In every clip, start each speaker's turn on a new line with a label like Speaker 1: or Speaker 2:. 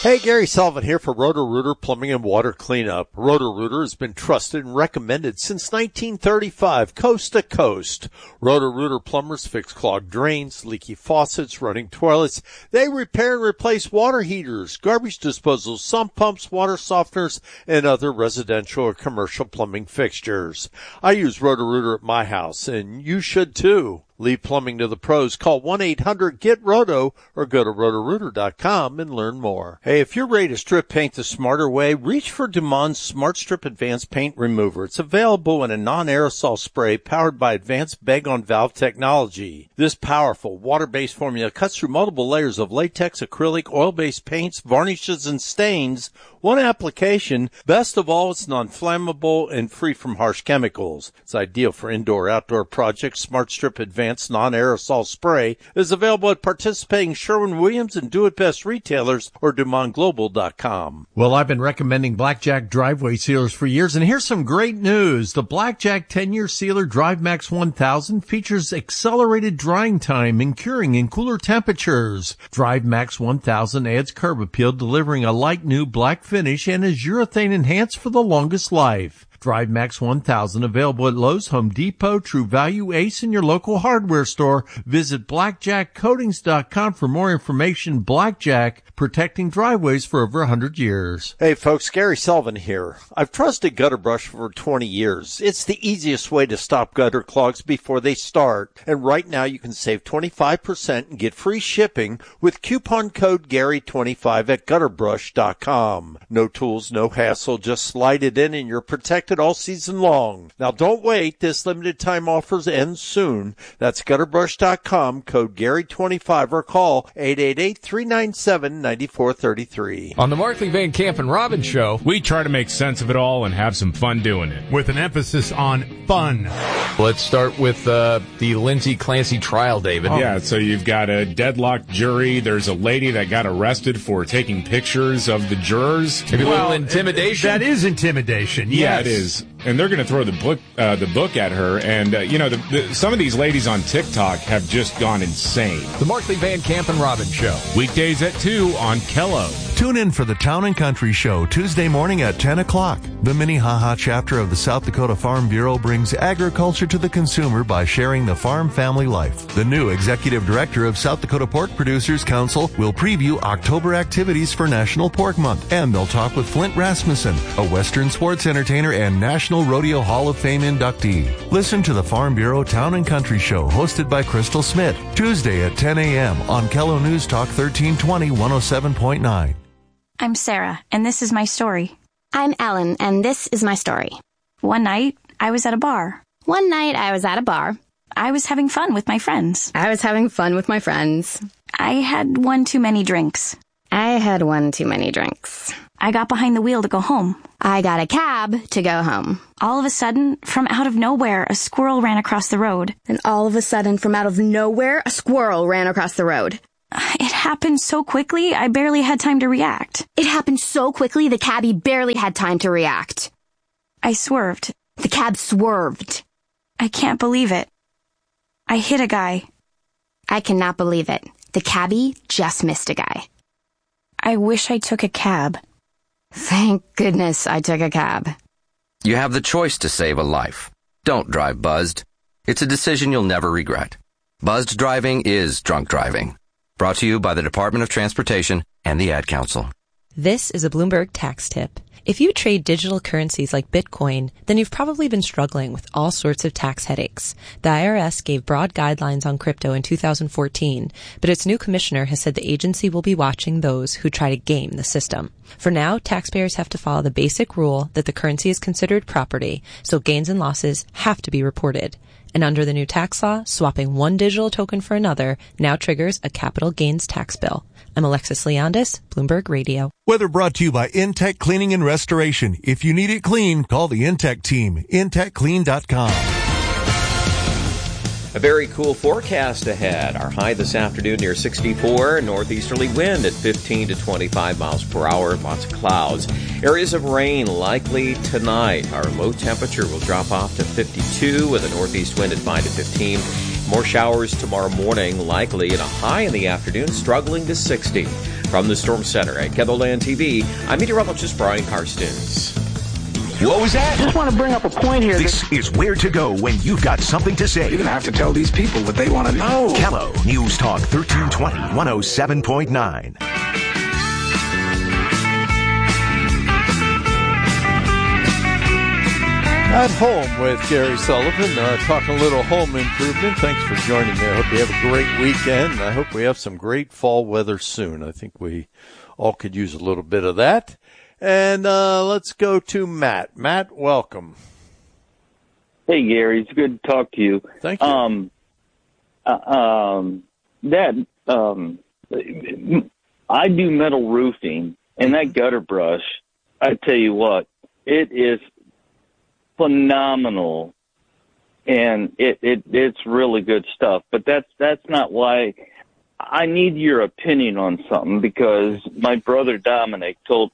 Speaker 1: Hey, Gary Sullivan here for Roto-Rooter Plumbing and Water Cleanup. Roto-Rooter has been trusted and recommended since 1935, coast to coast. Roto-Rooter plumbers fix clogged drains, leaky faucets, running toilets. They repair and replace water heaters, garbage disposal, sump pumps, water softeners, and other residential or commercial plumbing fixtures. I use Roto-Rooter at my house, and you should too. Leave plumbing to the pros. Call 1-800-GET-ROTO or go to rotorooter.com and learn more. Hey, if you're ready to strip paint the smarter way, reach for Dumond's Smart Strip Advanced Paint Remover. It's available in a non-aerosol spray powered by advanced bag-on-valve technology. This powerful water-based formula cuts through multiple layers of latex, acrylic, oil-based paints, varnishes, and stains. One application. Best of all, it's non-flammable and free from harsh chemicals. It's ideal for indoor-outdoor projects. Smart Strip Advanced Non-Aerosol Spray is available at participating Sherwin-Williams and Do It Best retailers or DumondGlobal.com.
Speaker 2: Well, I've been recommending Blackjack driveway sealers for years, and here's some great news. The Blackjack 10-year sealer DriveMax 1000 features accelerated drying time and curing in cooler temperatures. DriveMax 1000 adds curb appeal, delivering a light new black finish and is urethane enhanced for the longest life. DriveMax 1000 available at Lowe's, Home Depot, True Value, Ace, and your local hardware store. Visit blackjackcoatings.com for more information. Blackjack, protecting driveways for over 100 years.
Speaker 1: Hey folks, Gary Sullivan here. I've trusted Gutter Brush for 20 years. It's the easiest way to stop gutter clogs before they start. And right now you can save 25% and get free shipping with coupon code Gary25 at gutterbrush.com. No tools, no hassle, just slide it in and you're protected all season long. Now don't wait, this limited time offers end soon. That's gutterbrush.com, code Gary25 or call 888-397-9433.
Speaker 3: On the Markley Van Camp and Robbins Show,
Speaker 4: we try to make sense of it all and have some fun doing it.
Speaker 5: With an emphasis on fun.
Speaker 3: Let's start with the Lindsay Clancy trial, David.
Speaker 4: Yeah, so you've got a deadlocked jury. There's a lady that got arrested for taking pictures of the jurors.
Speaker 3: Maybe a little intimidation?
Speaker 5: That is intimidation, yes.
Speaker 4: Yeah, it is. And they're going to throw the book at her. And, some of these ladies on TikTok have just gone insane.
Speaker 3: The Markley Van Camp and Robbins Show.
Speaker 4: Weekdays at 2 on Kello.
Speaker 6: Tune in for the Town and Country Show Tuesday morning at 10 o'clock. The Minnehaha chapter of the South Dakota Farm Bureau brings agriculture to the consumer by sharing the farm family life. The new executive director of South Dakota Pork Producers Council will preview October activities for National Pork Month. And they'll talk with Flint Rasmussen, a Western sports entertainer and National Rodeo Hall of Fame inductee. Listen to the Farm Bureau Town and Country Show hosted by Crystal Smith, Tuesday at 10 a.m. on Kello News Talk 1320 107.9.
Speaker 7: I'm Sarah, and this is my story.
Speaker 8: I'm Ellen, and this is my story.
Speaker 7: One night, I was at a bar. I was having fun with my friends.
Speaker 8: I
Speaker 7: had one too many drinks.
Speaker 8: I
Speaker 7: got behind the wheel to go home.
Speaker 8: I got a cab to go home.
Speaker 7: All of a sudden, from out of nowhere, a squirrel ran across the road.
Speaker 8: Then all of a sudden, from out of nowhere, a squirrel ran across the road.
Speaker 7: It happened so quickly, I barely had time to react.
Speaker 8: It happened so quickly, the cabbie barely had time to react.
Speaker 7: I swerved.
Speaker 8: The cab swerved.
Speaker 7: I can't believe it. I hit a guy.
Speaker 8: I cannot believe it. The cabbie just missed a guy.
Speaker 7: I wish I took a cab.
Speaker 8: Thank goodness I took a cab.
Speaker 9: You have the choice to save a life. Don't drive buzzed. It's a decision you'll never regret. Buzzed driving is drunk driving. Brought to you by the Department of Transportation and the Ad Council.
Speaker 10: This is a Bloomberg tax tip. If you trade digital currencies like Bitcoin, then you've probably been struggling with all sorts of tax headaches. The IRS gave broad guidelines on crypto in 2014, but its new commissioner has said the agency will be watching those who try to game the system. For now, taxpayers have to follow the basic rule that the currency is considered property, so gains and losses have to be reported. And under the new tax law, swapping one digital token for another now triggers a capital gains tax bill. I'm Alexis Leondis, Bloomberg Radio.
Speaker 6: Weather brought to you by Intech Cleaning and Restoration. If you need it clean, call the Intech team. IntechClean.com.
Speaker 11: A very cool forecast ahead. Our high this afternoon near 64, northeasterly wind at 15 to 25 miles per hour, lots of clouds. Areas of rain likely tonight. Our low temperature will drop off to 52 with a northeast wind at 5 to 15. More showers tomorrow morning, likely, and a high in the afternoon, struggling to 60. From the Storm Center at KENRO TV, I'm meteorologist Brian Karstens.
Speaker 12: What was that?
Speaker 13: Just want to bring up a point here.
Speaker 12: This is Where to Go when you've got something to say.
Speaker 14: You're going to have to tell these people what they want to know.
Speaker 12: KENRO News Talk 1320, 107.9.
Speaker 1: At Home with Gary Sullivan, talking a little home improvement. Thanks for joining me. I hope you have a great weekend. I hope we have some great fall weather soon. I think we all could use a little bit of that. And let's go to Matt. Matt, welcome.
Speaker 15: Hey, Gary. It's good to talk to you.
Speaker 1: Thank you.
Speaker 15: Dad, I do metal roofing, and that gutter brush, I tell you what, it is phenomenal, and it's really good stuff. But that's not why I need your opinion on something, because my brother Dominic told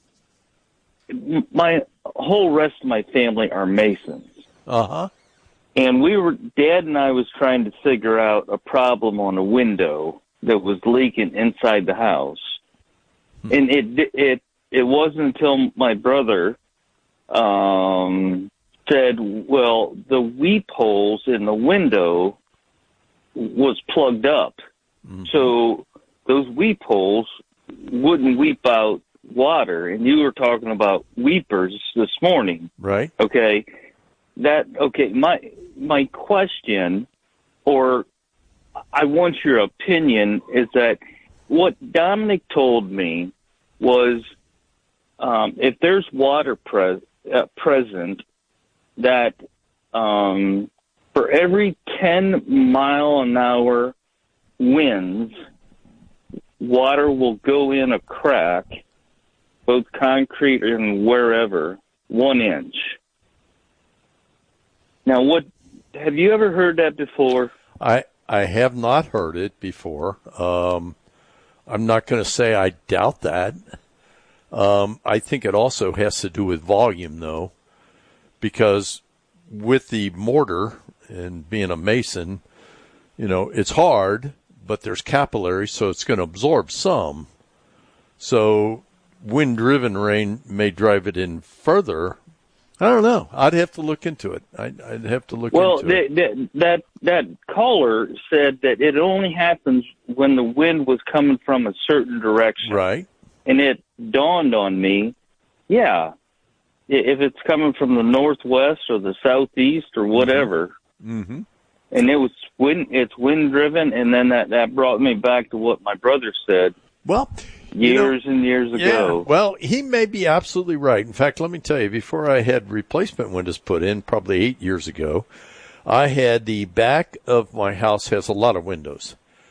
Speaker 15: my whole rest of my family are Masons.
Speaker 1: Uh-huh.
Speaker 15: And Dad and I was trying to figure out a problem on a window that was leaking inside the house. And it wasn't until my brother said, well, the weep holes in the window was plugged up. Mm-hmm. So those weep holes wouldn't weep out water. And you were talking about weepers this morning.
Speaker 1: Right.
Speaker 15: Okay. My question, or I want your opinion, is that what Dominic told me was if there's water present, that for every 10-mile-an-hour winds, water will go in a crack, both concrete and wherever, 1 inch. Now, have you ever heard that before?
Speaker 1: I have not heard it before. I'm not going to say I doubt that. I think it also has to do with volume, though, because with the mortar and being a mason, it's hard, but there's capillaries, so it's going to absorb some. So wind-driven rain may drive it in further. I don't know. I'd have to look into it. I'd have to look into it.
Speaker 15: Well, that caller said that it only happens when the wind was coming from a certain direction.
Speaker 1: Right.
Speaker 15: And it dawned on me, yeah, if it's coming from the northwest or the southeast or whatever,
Speaker 1: mm-hmm.
Speaker 15: and it's wind driven, and then that brought me back to what my brother said.
Speaker 1: Well,
Speaker 15: years and years ago.
Speaker 1: Yeah, well, he may be absolutely right. In fact, let me tell you, before I had replacement windows put in, probably 8 years ago, I had the back of my house has a lot of windows,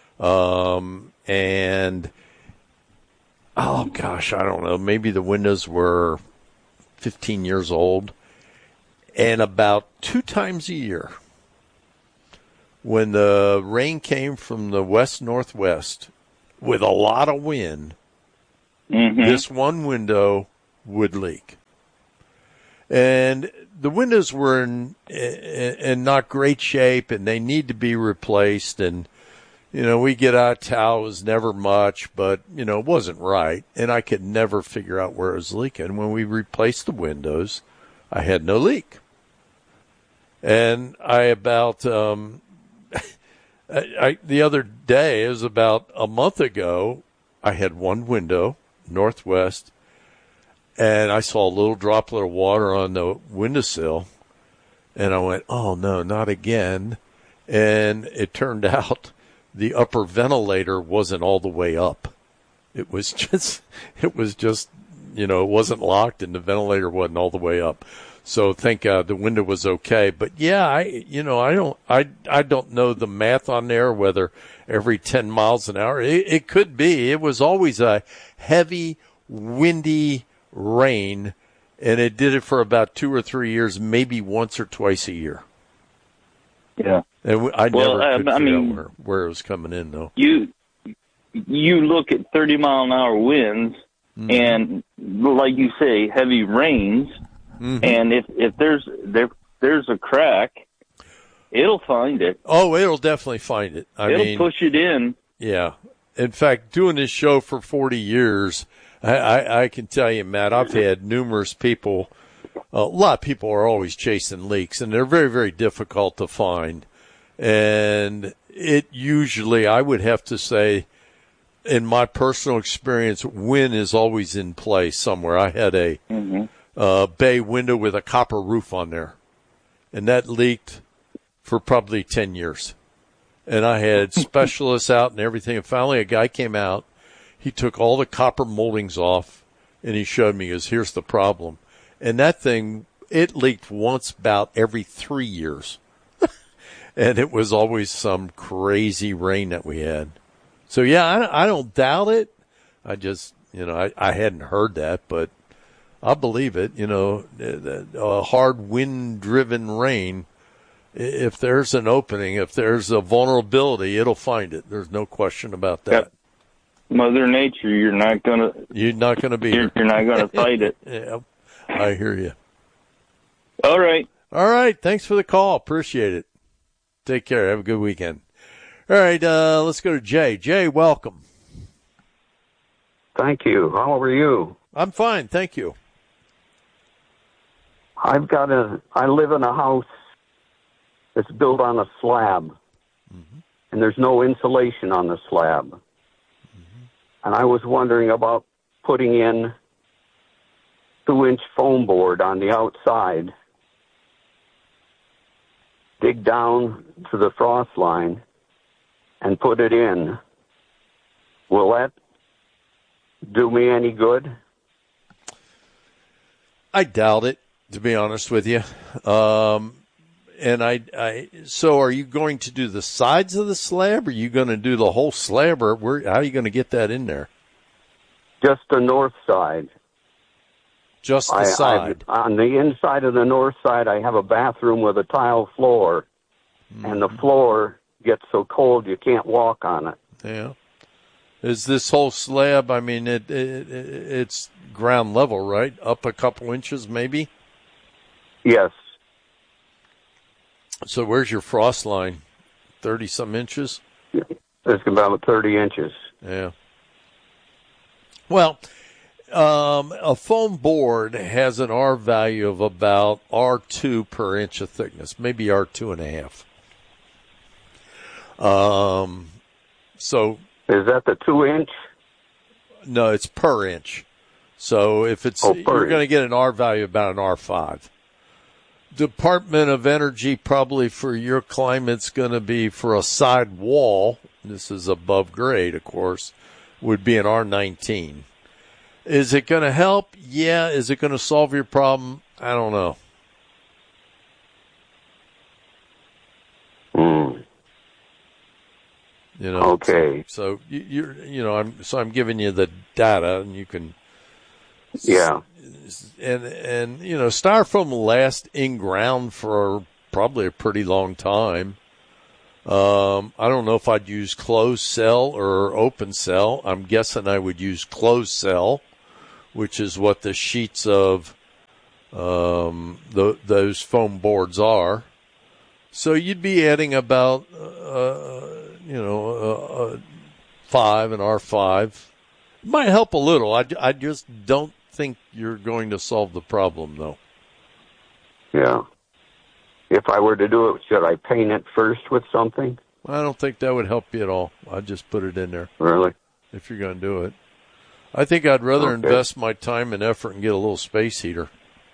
Speaker 1: and oh gosh, I don't know, maybe the windows were 15 years old, and about 2 times a year, when the rain came from the west-northwest with a lot of wind,
Speaker 15: mm-hmm.
Speaker 1: this one window would leak. And the windows were in not great shape, and they need to be replaced. And, we get out towel, it was never much, but, it wasn't right. And I could never figure out where it was leaking. When we replaced the windows, I had no leak. And the other day, it was about a month ago, I had one window, northwest, and I saw a little droplet of water on the windowsill, and I went, oh, no, not again. And it turned out the upper ventilator wasn't all the way up. It was just, it wasn't locked, and the ventilator wasn't all the way up. So thank God the window was okay. But yeah, I don't know the math on there, whether every 10 miles an hour. It could be. It was always a heavy, windy rain, and it did it for about 2 or 3 years, maybe once or twice a year.
Speaker 15: Yeah.
Speaker 1: And I never could figure out where it was coming in, though.
Speaker 15: You look at 30-mile-an-hour winds, mm-hmm. and like you say, heavy rains. Mm-hmm. And if there's a crack, It'll find it.
Speaker 1: Oh, it'll definitely find it.
Speaker 15: It'll push it in.
Speaker 1: Yeah. In fact, doing this show for 40 years, I can tell you, Matt, I've had numerous people. A lot of people are always chasing leaks, and they're very, very difficult to find. And it usually, I would have to say, in my personal experience, wind is always in play somewhere. I had a bay window with a copper roof on there, and that leaked for probably 10 years. And I had specialists out and everything. And finally, a guy came out. He took all the copper moldings off, and he showed me, he goes, here's the problem. And that thing, it leaked once about every 3 years. And it was always some crazy rain that we had. So, yeah, I don't doubt it. I just, I hadn't heard that, but I believe it. A hard wind-driven rain, if there's an opening, if there's a vulnerability, it'll find it. There's no question about that.
Speaker 15: Yep. Mother Nature, you're not gonna be.
Speaker 1: You're not
Speaker 15: gonna fight it.
Speaker 1: Yeah, I hear you.
Speaker 15: All right.
Speaker 1: Thanks for the call. Appreciate it. Take care. Have a good weekend. All right. Let's go to Jay. Jay, welcome.
Speaker 13: Thank you. How are you?
Speaker 1: I'm fine. Thank you.
Speaker 13: I live in a house that's built on a slab, and there's no insulation on the slab. And I was wondering about putting in 2-inch foam board on the outside, dig down to the frost line, and put it in. Will that do me any good?
Speaker 1: I doubt it, to be honest with you. So are you going to do the sides of the slab, or are you going to do the whole slab, or how are you going to get that in there?
Speaker 13: Just the north side.
Speaker 1: Just the side?
Speaker 13: On the inside of the north side, I have a bathroom with a tile floor, and the floor gets so cold you can't walk on it.
Speaker 1: Yeah. Is this whole slab, I mean, it's ground level, right? Up a couple inches, maybe?
Speaker 13: Yes.
Speaker 1: So where's your frost line? 30-some inches?
Speaker 13: It's about 30 inches.
Speaker 1: Yeah. Well, a foam board has an R value of about R2 per inch of thickness, maybe R2 and a half. So
Speaker 13: is that the 2-inch?
Speaker 1: No, it's per inch. So if you're going to get an R value about an R5. Department of Energy probably for your climate's going to be for a side wall. This is above grade, of course, would be an R19. Is it going to help? Yeah. Is it going to solve your problem? I don't know.
Speaker 13: Okay.
Speaker 1: So I'm giving you the data, and you can.
Speaker 13: Yeah.
Speaker 1: And styrofoam will last in ground for probably a pretty long time. I don't know if I'd use closed cell or open cell. I'm guessing I would use closed cell, which is what the sheets of those foam boards are. So you'd be adding about 5 and R5. It might help a little. I just don't think you're going to solve the problem, though.
Speaker 13: Yeah. If I were to do it, should I paint it first with something?
Speaker 1: I don't think that would help you at all. I'd just put it in there.
Speaker 13: Really?
Speaker 1: If you're going to do it. I think I'd rather invest my time and effort and get a little space heater.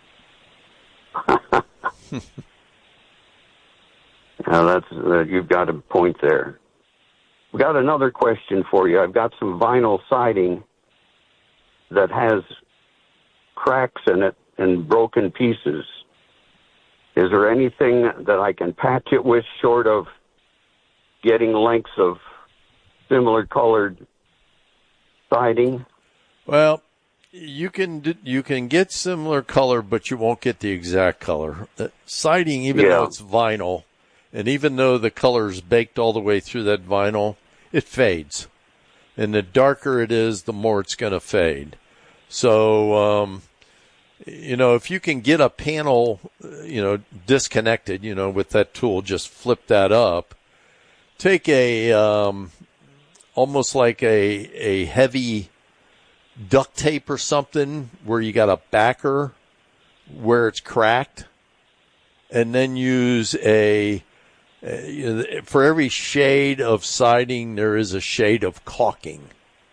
Speaker 13: Now you've got a point there. We got another question for you. I've got some vinyl siding that has cracks in it and broken pieces. Is there anything that I can patch it with short of getting lengths of similar colored siding?
Speaker 1: Well, you can get similar color, but you won't get the exact color. Siding, even though it's vinyl, and even though the color is baked all the way through that vinyl, it fades. And the darker it is, the more it's going to fade. So if you can get a panel, disconnected, with that tool, just flip that up. Take a almost like a heavy duct tape or something where you got a backer where it's cracked, and then use for every shade of siding there is a shade of caulking,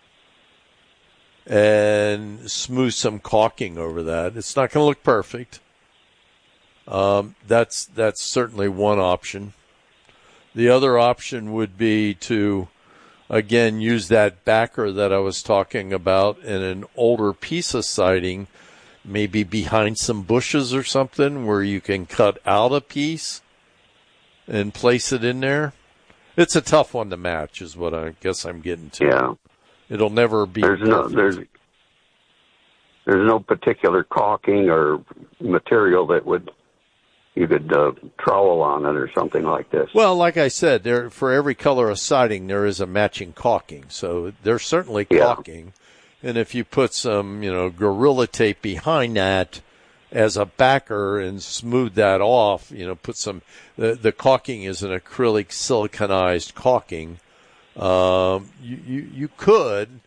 Speaker 1: and smooth some caulking over that. It's not going to look perfect. That's certainly one option. The other option would be to, again, use that backer that I was talking about in an older piece of siding, maybe behind some bushes or something, where you can cut out a piece and place it in there. It's a tough one to match, is what I guess I'm getting to.
Speaker 13: Yeah.
Speaker 1: It'll never be perfect.
Speaker 13: There's no particular caulking or material that you could trowel on it or something like this.
Speaker 1: Well, like I said, for every color of siding, there is a matching caulking. So there's certainly caulking. And if you put some, Gorilla Tape behind that as a backer and smooth that off, put some, the caulking is an acrylic siliconized caulking. You could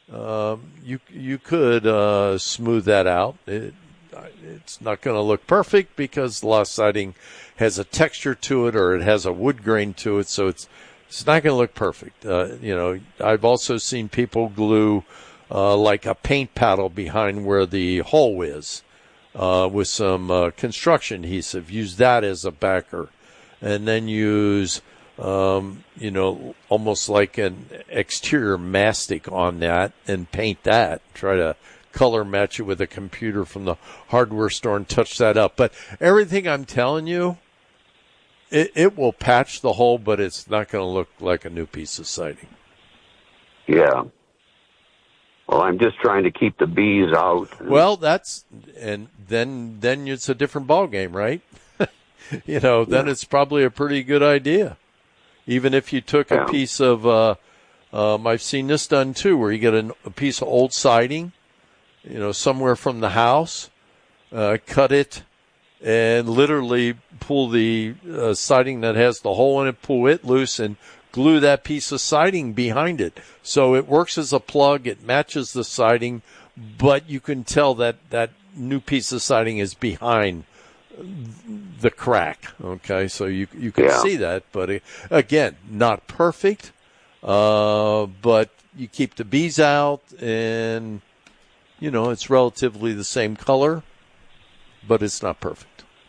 Speaker 1: smooth that out. It's not going to look perfect because a lot of siding has a texture to it, or it has a wood grain to it, so it's not going to look perfect. I've also seen people glue like a paint paddle behind where the hole is with some construction adhesive. Use that as a backer, and then use almost like an exterior mastic on that and paint that. Try to color match it with a computer from the hardware store and touch that up. But everything I'm telling you, it will patch the hole, but it's not going to look like a new piece of siding.
Speaker 13: Yeah. Well, I'm just trying to keep the bees out.
Speaker 1: Well, then it's a different ballgame, right? Then it's probably a pretty good idea. Even if you took a piece of, I've seen this done too, where you get a piece of old siding, somewhere from the house, cut it, and literally pull the siding that has the hole in it, pull it loose, and glue that piece of siding behind it. So it works as a plug, it matches the siding, but you can tell that that new piece of siding is behind the crack. Okay, so you can see that, but again, not perfect, but you keep the bees out, and it's relatively the same color, but it's not perfect.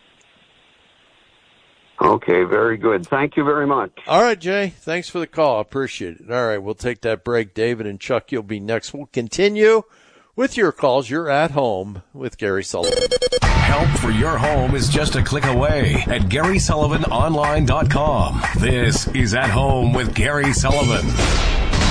Speaker 13: Okay, very good. Thank you very much.
Speaker 1: All right, Jay. Thanks for the call. I appreciate it. All right, we'll take that break. David and Chuck, you'll be next. We'll continue with your calls. You're at home with Gary Sullivan.
Speaker 12: Help for your home is just a click away at GarySullivanOnline.com. This is At Home with Gary Sullivan.